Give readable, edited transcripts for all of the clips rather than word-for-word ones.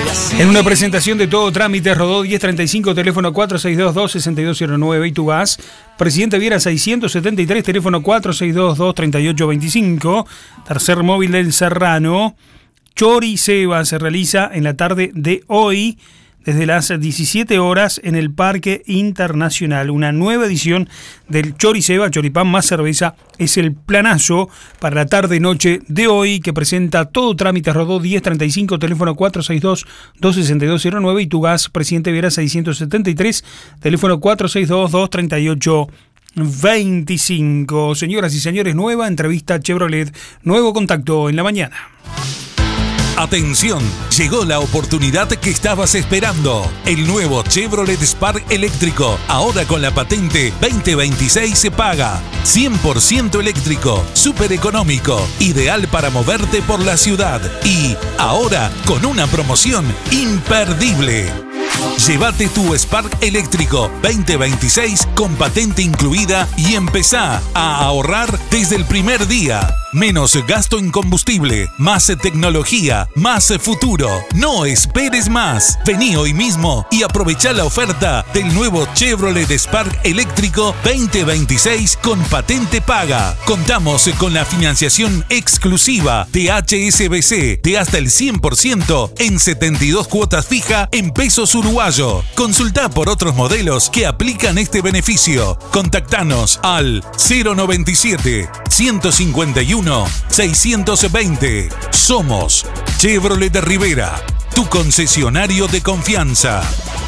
En una presentación de Todo Trámite, Rodó 1035, teléfono 4622-6209, y tu gas, Presidente Viera 673, teléfono 4622-3825, tercer móvil del Serrano. Chori Seba se realiza en la tarde de hoy, desde las 17 horas en el Parque Internacional. Una nueva edición del Chori Seba, choripán más cerveza, es el planazo para la tarde-noche de hoy que presenta Todo Trámite, Rodó 1035, teléfono 462-26209, y tu gas, Presidente Viera 673, teléfono 462-23825. Señoras y señores, nueva entrevista Chevrolet, nuevo contacto en la mañana. Atención, llegó la oportunidad que estabas esperando. El nuevo Chevrolet Spark eléctrico, ahora con la patente 2026 se paga. 100% eléctrico, súper económico, ideal para moverte por la ciudad. Y ahora con una promoción imperdible. Llévate tu Spark eléctrico 2026 con patente incluida y empezá a ahorrar desde el primer día. Menos gasto en combustible, más tecnología, más futuro. No esperes más. Vení hoy mismo y aprovechá la oferta del nuevo Chevrolet Spark eléctrico 2026 con patente paga. Contamos con la financiación exclusiva de HSBC de hasta el 100% en 72 cuotas fija en pesos uruguayo. Consultá por otros modelos que aplican este beneficio. Contactanos al 097-151-620. Somos Chevrolet de Rivera, tu concesionario de confianza.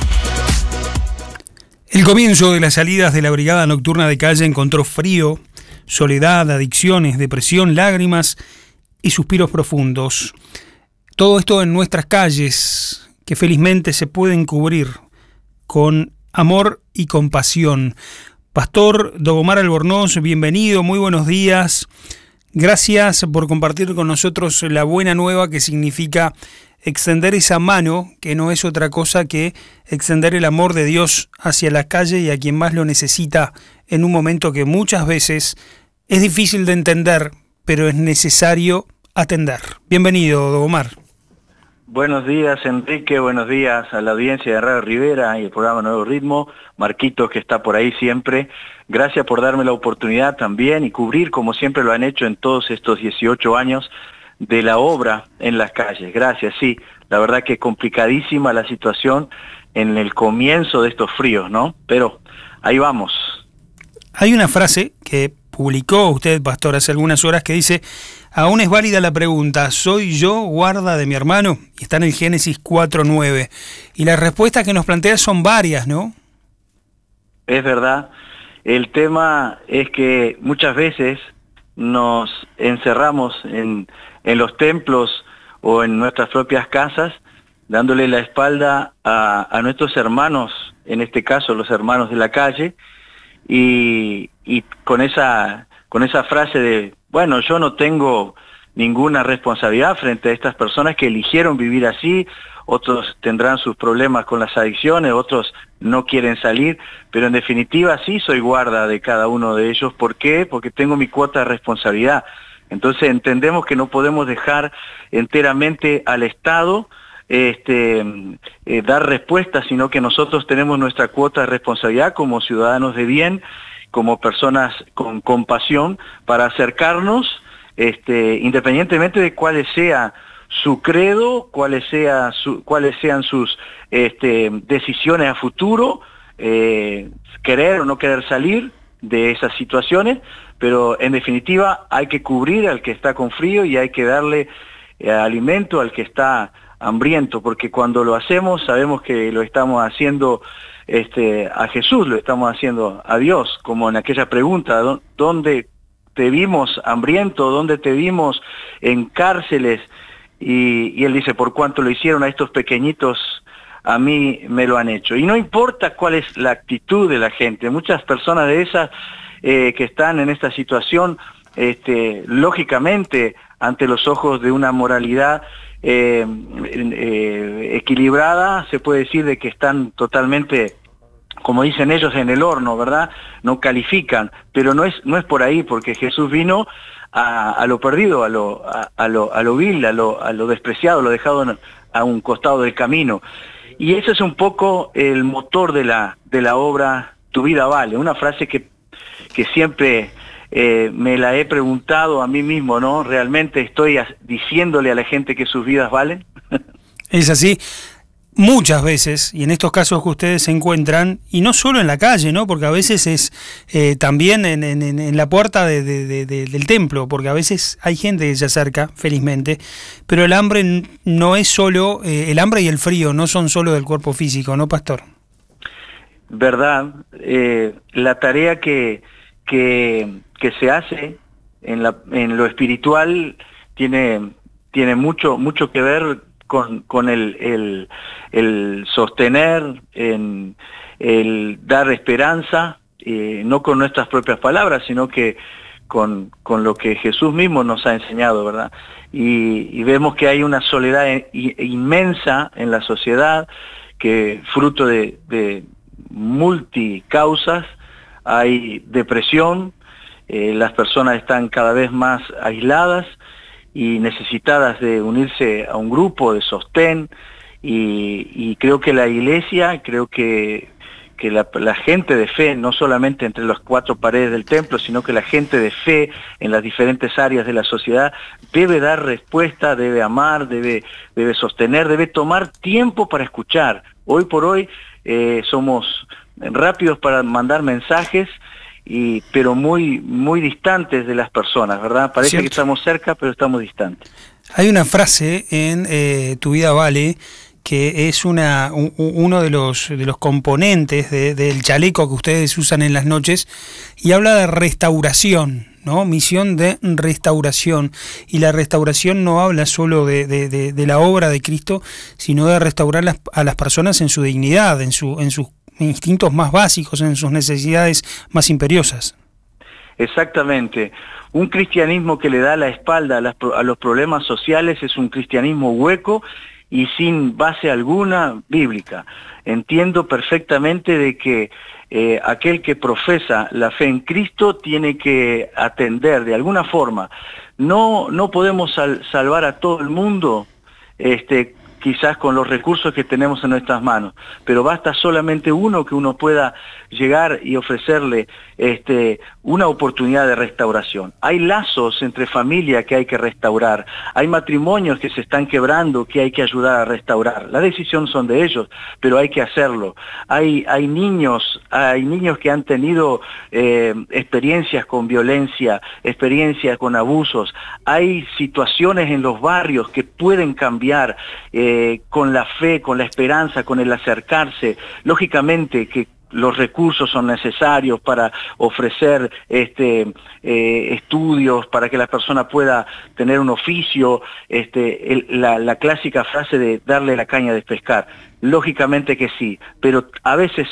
El comienzo de las salidas de la Brigada Nocturna de Calle encontró frío, soledad, adicciones, depresión, lágrimas y suspiros profundos. Todo esto en nuestras calles, que felizmente se pueden cubrir con amor y compasión. Pastor Dogomar Albornoz, bienvenido, muy buenos días. Gracias por compartir con nosotros la buena nueva que significa extender esa mano, que no es otra cosa que extender el amor de Dios hacia la calle y a quien más lo necesita en un momento que muchas veces es difícil de entender, pero es necesario atender. Bienvenido, Dogomar. Buenos días, Enrique, buenos días a la audiencia de Radio Rivera y el programa Nuevo Ritmo, Marquitos, que está por ahí siempre. Gracias por darme la oportunidad también y cubrir, como siempre lo han hecho en todos estos 18 años, de la obra en las calles. Gracias, sí, la verdad que complicadísima la situación en el comienzo de estos fríos, ¿no? Pero ahí vamos. Hay una frase que publicó usted, pastor, hace algunas horas que dice: aún es válida la pregunta, ¿soy yo guarda de mi hermano? Y está en el Génesis 4:9. Y las respuestas que nos plantea son varias, ¿no? Es verdad. El tema es que muchas veces nos encerramos en los templos o en nuestras propias casas, dándole la espalda a nuestros hermanos, en este caso los hermanos de la calle, y con esa frase de, bueno, yo no tengo ninguna responsabilidad frente a estas personas que eligieron vivir así, otros tendrán sus problemas con las adicciones, otros no quieren salir, pero en definitiva sí soy guarda de cada uno de ellos. ¿Por qué? Porque tengo mi cuota de responsabilidad. Entonces entendemos que no podemos dejar enteramente al Estado dar respuestas, sino que nosotros tenemos nuestra cuota de responsabilidad como ciudadanos de bien, como personas con compasión, para acercarnos, independientemente de cuál sea su credo, cuáles sean sus decisiones a futuro, querer o no querer salir de esas situaciones, pero en definitiva hay que cubrir al que está con frío y hay que darle alimento al que está hambriento, porque cuando lo hacemos sabemos que lo estamos haciendo a Jesús, lo estamos haciendo a Dios, como en aquella pregunta, ¿dónde te vimos hambriento? ¿Dónde te vimos en cárceles? Y él dice, por cuanto lo hicieron a estos pequeñitos, a mí me lo han hecho. Y no importa cuál es la actitud de la gente, muchas personas de esas que están en esta situación, lógicamente, ante los ojos de una moralidad equilibrada, se puede decir de que están totalmente, como dicen ellos, en el horno, ¿verdad? No califican, pero no es por ahí, porque Jesús vino a lo perdido, a lo vil, a lo despreciado, a lo dejado a un costado del camino. Y ese es un poco el motor de la obra Tu vida vale, una frase que siempre me la he preguntado a mí mismo, ¿no? ¿Realmente estoy diciéndole a la gente que sus vidas valen? Es así. Muchas veces, y en estos casos que ustedes se encuentran, y no solo en la calle, ¿no? Porque a veces es también en la puerta del templo, porque a veces hay gente que se acerca, felizmente, pero el hambre no es solo, el hambre y el frío no son solo del cuerpo físico, ¿no, pastor? Verdad, la tarea que se hace en lo espiritual tiene mucho que ver con el sostener, el dar esperanza, no con nuestras propias palabras, sino que con lo que Jesús mismo nos ha enseñado, ¿verdad? Y vemos que hay una soledad inmensa en la sociedad, que fruto de multicausas, hay depresión, las personas están cada vez más aisladas y necesitadas de unirse a un grupo de sostén, y creo que la iglesia, creo que la gente de fe, no solamente entre las cuatro paredes del templo, sino que la gente de fe en las diferentes áreas de la sociedad debe dar respuesta, debe amar, debe sostener, debe tomar tiempo para escuchar. Hoy por hoy somos rápidos para mandar mensajes, pero muy distantes de las personas, ¿verdad? Parece ¿Cierto? Que estamos cerca, pero estamos distantes. Hay una frase en Tu vida vale que es uno de los componentes del chaleco que ustedes usan en las noches, y habla de restauración, ¿no? Misión de restauración. Y la restauración no habla solo de la obra de Cristo, sino de restaurar a las personas en su dignidad, en sus instintos más básicos, en sus necesidades más imperiosas. Exactamente. Un cristianismo que le da la espalda a los problemas sociales es un cristianismo hueco y sin base alguna bíblica. Entiendo perfectamente de que aquel que profesa la fe en Cristo tiene que atender de alguna forma. No podemos salvar a todo el mundo, quizás con los recursos que tenemos en nuestras manos, pero basta solamente uno que uno pueda llegar y ofrecerle una oportunidad de restauración. Hay lazos entre familias que hay que restaurar, hay matrimonios que se están quebrando que hay que ayudar a restaurar. La decisión son de ellos, pero hay que hacerlo. Hay niños que han tenido experiencias con violencia, experiencias con abusos. Hay situaciones en los barrios que pueden cambiar con la fe, con la esperanza, con el acercarse. Lógicamente que los recursos son necesarios para ofrecer estudios, para que la persona pueda tener un oficio, la clásica frase de darle la caña de pescar. Lógicamente que sí, pero a veces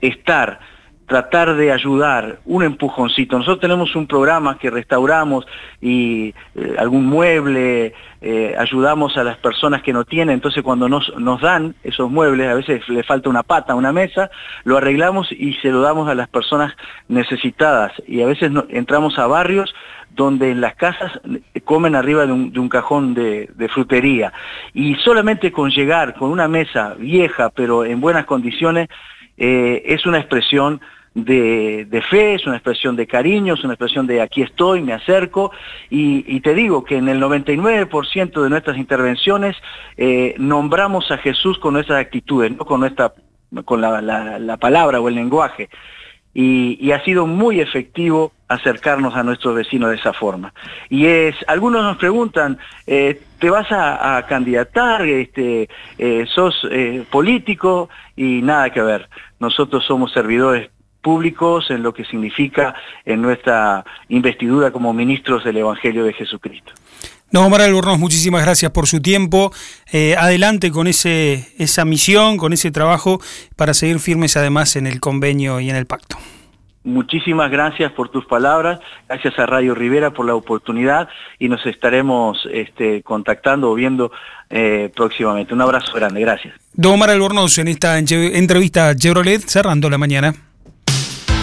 tratar de ayudar, un empujoncito. Nosotros tenemos un programa que restauramos y algún mueble, ayudamos a las personas que no tienen, entonces cuando nos dan esos muebles, a veces le falta una pata, una mesa, lo arreglamos y se lo damos a las personas necesitadas, y a veces entramos a barrios donde en las casas comen arriba de un cajón de frutería, y solamente con llegar con una mesa vieja pero en buenas condiciones, es una expresión de fe, es una expresión de cariño, es una expresión de aquí estoy, me acerco, y te digo que en el 99% de nuestras intervenciones nombramos a Jesús con nuestras actitudes, no con la palabra o el lenguaje, y ha sido muy efectivo acercarnos a nuestros vecinos de esa forma. Y algunos nos preguntan, ¿te vas a candidatar? ¿Sos político? Y nada que ver. Nosotros somos servidores públicos en lo que significa en nuestra investidura como ministros del Evangelio de Jesucristo. Don Omar Albornoz, muchísimas gracias por su tiempo. Adelante con esa misión, con ese trabajo, para seguir firmes además en el convenio y en el pacto. Muchísimas gracias por tus palabras, gracias a Radio Rivera por la oportunidad, y nos estaremos contactando o viendo próximamente. Un abrazo grande, gracias. Don Omar Albornoz en esta entrevista Chevrolet, cerrando la mañana.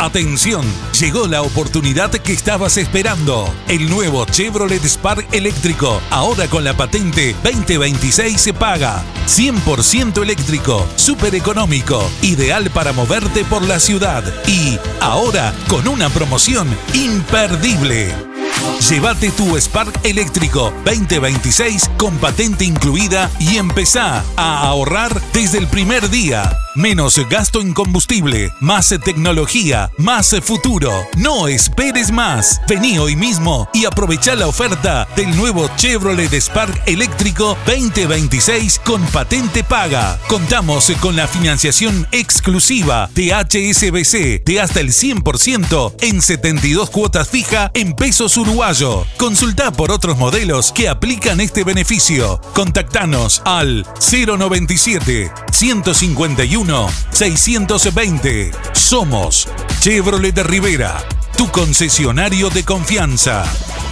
Atención, llegó la oportunidad que estabas esperando. El nuevo Chevrolet Spark eléctrico, ahora con la patente 2026 se paga. 100% eléctrico, súper económico, ideal para moverte por la ciudad. Y ahora con una promoción imperdible. Llévate tu Spark eléctrico 2026 con patente incluida y empezá a ahorrar desde el primer día. Menos gasto en combustible, más tecnología, más futuro. No esperes más. Vení hoy mismo y aprovechá la oferta del nuevo Chevrolet Spark eléctrico 2026 con patente paga. Contamos con la financiación exclusiva de HSBC de hasta el 100% en 72 cuotas fija en pesos uruguayo. Consultá por otros modelos que aplican este beneficio. Contactanos al 097 151 620. Somos Chevrolet de Rivera, tu concesionario de confianza.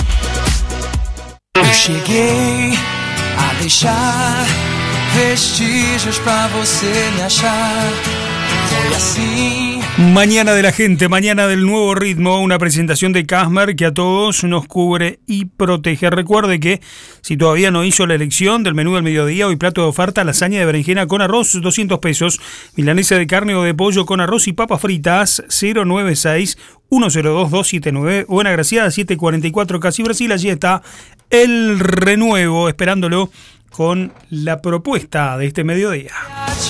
Eu cheguei a deixar vestígios pra você me achar. Foi assim. Mañana de la gente, mañana del nuevo ritmo, una presentación de Casmer que a todos nos cubre y protege. Recuerde que si todavía no hizo la elección del menú del mediodía, hoy plato de oferta, lasaña de berenjena con arroz, 200 pesos, milanesa de carne o de pollo con arroz y papas fritas, 096-102-279, o en Agraciada 744 Casi Brasil. Allí está el renuevo, esperándolo con la propuesta de este mediodía.